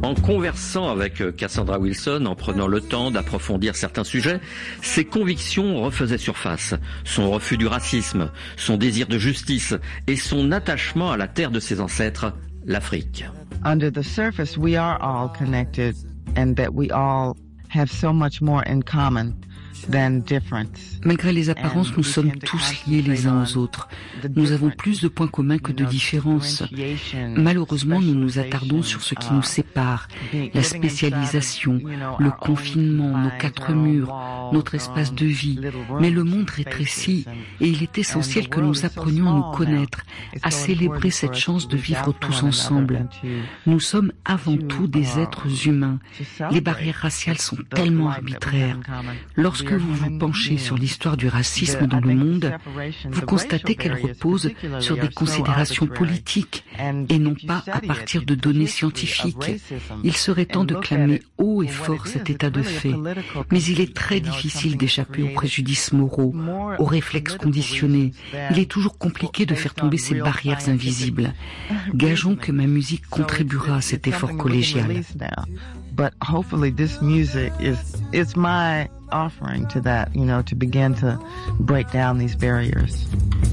En conversant avec Cassandra Wilson, en prenant le temps d'approfondir certains sujets, ses convictions refaisaient surface. Son refus du racisme, son désir de justice et son attachement à la terre de ses ancêtres, l'Afrique. Under the surface, we are all connected and that we all have so much more in common than difference. Malgré les apparences, nous sommes tous liés les uns aux autres. Nous avons plus de points communs que de différences. Malheureusement, nous nous attardons sur ce qui nous sépare, la spécialisation, le confinement, nos quatre murs, notre espace de vie. Mais le monde rétrécit et il est essentiel que nous apprenions à nous connaître, à célébrer cette chance de vivre tous ensemble. Nous sommes avant tout des êtres humains. Les barrières raciales sont tellement arbitraires. Lorsque vous vous penchez sur l'histoire du racisme dans le monde, vous constatez qu'elle repose sur des considérations politiques et non pas à partir de données scientifiques. Il serait temps de clamer haut et fort cet état de fait. Mais il est très difficile d'échapper aux préjudices moraux, aux réflexes conditionnés. Il est toujours compliqué de faire tomber ces barrières invisibles. Gageons que ma musique contribuera à cet effort collégial. But hopefully this music is my offering to that, to begin to break down these barriers.